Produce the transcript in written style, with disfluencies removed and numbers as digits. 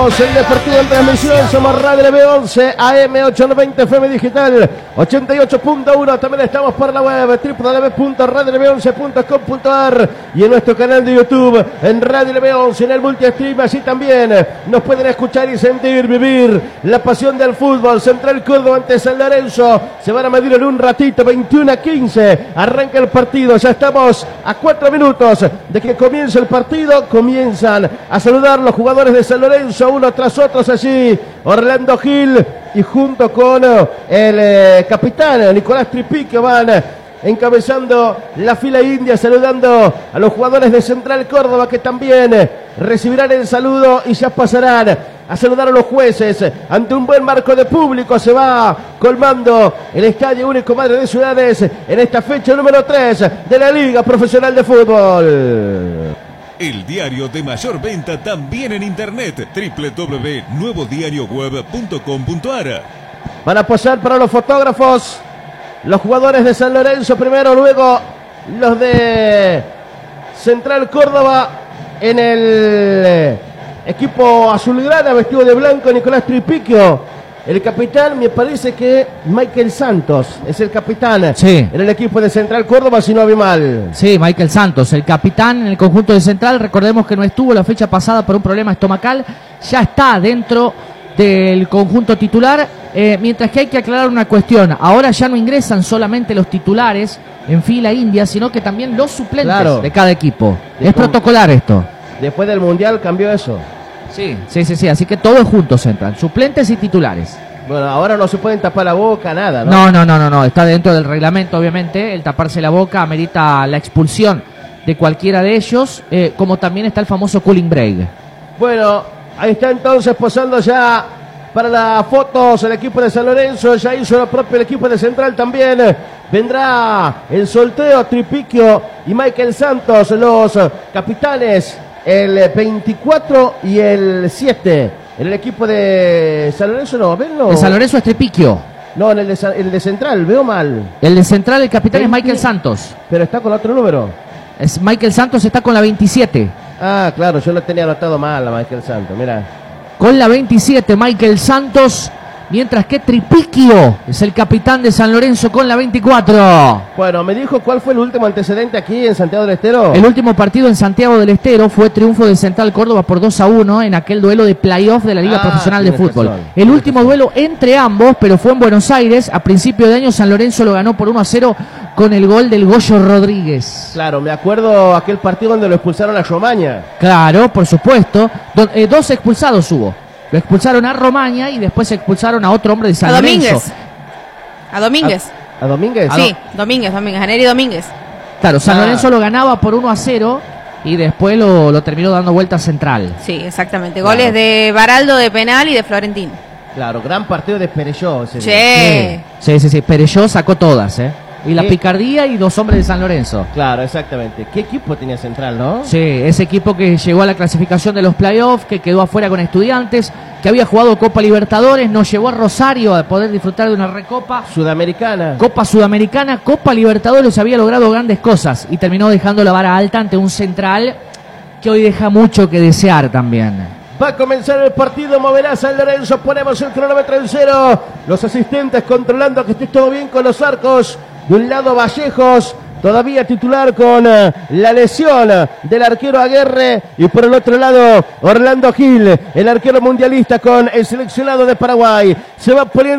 El Deportivo en transmisión, somos Radio LB11, AM 890 FM Digital 88.1, también estamos por la web www.radiolb11.com.ar y en nuestro canal de YouTube en Radio LB11, en el multistream, así también nos pueden escuchar y sentir, vivir la pasión del fútbol. Central Córdoba ante San Lorenzo, se van a medir en un ratito, 21-15, arranca el partido, ya estamos a 4 minutos de que comience el partido, comienzan a saludar los jugadores de San Lorenzo, uno tras otros allí, Orlando Gil y junto con el capitán Nicolás Tripiquio van encabezando la fila india, saludando a los jugadores de Central Córdoba que también recibirán el saludo y ya pasarán a saludar a los jueces. Ante un buen marco de público se va colmando el Estadio Único Madre de Ciudades en esta fecha número 3 de la Liga Profesional de Fútbol. El diario de mayor venta también en internet, www.nuevodirioweb.com.ar. Van a posar para los fotógrafos los jugadores de San Lorenzo primero, luego los de Central Córdoba en el equipo azulgrana, vestido de blanco, Nicolás Tripiquio. El capitán, me parece que Michael Santos es el capitán en el equipo de Central Córdoba, si no vi mal. Sí, Michael Santos, el capitán en el conjunto de Central. Recordemos que no estuvo la fecha pasada por un problema estomacal. Ya está dentro del conjunto titular. Mientras que hay que aclarar una cuestión. Ahora ya no ingresan solamente los titulares en fila india, sino que también los suplentes de cada equipo. Es protocolar esto. Después del Mundial cambió eso. Sí, así que todos juntos Central, suplentes y titulares. Bueno, ahora no se pueden tapar la boca, nada, ¿no? No, está dentro del reglamento, obviamente. El taparse la boca amerita la expulsión de cualquiera de ellos, como también está el famoso cooling break. Bueno, ahí está entonces posando ya para las fotos el equipo de San Lorenzo, ya hizo lo propio el equipo de Central también. Vendrá el solteo, Tripiquio y Michael Santos, los capitanes, el 24 y el 7. En el equipo de San Lorenzo no, ¿ven? De San Lorenzo es Tripiquio. No, en el de Central, veo mal. El de Central, el capitán es Michael Santos. Pero está con otro número. Michael Santos está con la 27. Ah, claro, yo lo tenía anotado mal a Michael Santos, mira. Con la 27, Michael Santos, mientras que Tripiquio es el capitán de San Lorenzo con la 24. Bueno, me dijo cuál fue el último antecedente aquí en Santiago del Estero. El último partido en Santiago del Estero fue triunfo de Central Córdoba por 2-1 en aquel duelo de playoff de la Liga Profesional de Fútbol. El último duelo entre ambos, pero fue en Buenos Aires. A principio de año San Lorenzo lo ganó por 1-0 con el gol del Goyo Rodríguez. Claro, me acuerdo aquel partido donde lo expulsaron a Romaña. Claro, por supuesto. Dos expulsados hubo. Lo expulsaron a Romaña y después expulsaron a otro hombre de San Lorenzo. A Domínguez. ¿A Domínguez? Sí, Domínguez, a Neri Domínguez. Claro, San Lorenzo lo ganaba por 1-0 y después lo terminó dando vuelta Central. Sí, exactamente. Goles de Baraldo de penal y de Florentín. Claro, gran partido de Perelló. Sí. Perelló sacó todas, Y la picardía y 2 hombres de San Lorenzo. Claro, exactamente. ¿Qué equipo tenía Central, no? Sí, ese equipo que llegó a la clasificación de los playoffs, que quedó afuera con Estudiantes, que había jugado Copa Libertadores, nos llevó a Rosario a poder disfrutar de una recopa Sudamericana. Copa Sudamericana, Copa Libertadores, había logrado grandes cosas y terminó dejando la vara alta ante un Central que hoy deja mucho que desear también. Va a comenzar el partido, moverá San Lorenzo, ponemos el cronómetro en 0. Los asistentes controlando que esté todo bien con los arcos. De un lado Vallejos, todavía titular con la lesión del arquero Aguerre. Y por el otro lado Orlando Gil, el arquero mundialista con el seleccionado de Paraguay. Se va poniendo